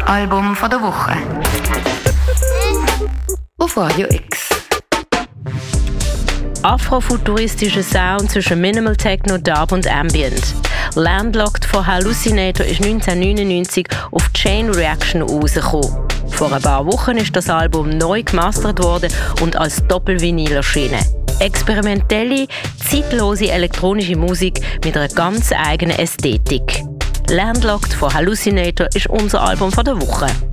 Album von der Woche. Auf Radio X. Afrofuturistischer Sound zwischen Minimal Techno, Dub und Ambient. Landlocked von Hallucinator ist 1999 auf Chain Reaction rausgekommen. Vor ein paar Wochen ist das Album neu gemastert worden und als Doppelvinyl erschienen. Experimentelle, zeitlose elektronische Musik mit einer ganz eigenen Ästhetik. Landlocked von Hallucinator ist unser Album von der Woche.